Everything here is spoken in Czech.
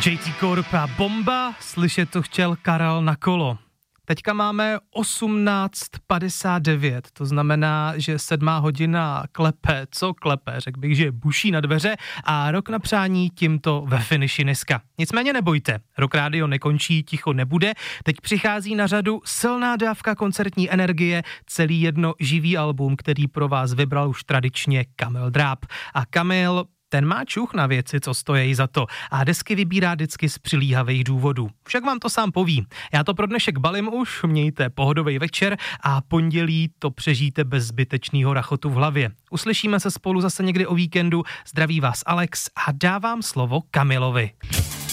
JT Corp a Bomba, slyšet to chtěl Karel na kolo. Teďka máme 18:59, to znamená, že 7. hodina klepe, co klepe, řekl bych, že buší na dveře a rok na přání tímto ve finiši dneska. Nicméně nebojte, Rock Radio nekončí, ticho nebude, teď přichází na řadu silná dávka koncertní energie, celý jedno živý album, který pro vás vybral už tradičně Kamil Dráb. A Kamil, ten má čuch na věci, co stojí za to a desky vybírá vždycky z přilíhavých důvodů. Však vám to sám poví. Já to pro dnešek balím už, mějte pohodový večer a pondělí to přežijte bez zbytečného rachotu v hlavě. Uslyšíme se spolu zase někdy o víkendu, zdraví vás Alex a dávám slovo Kamilovi.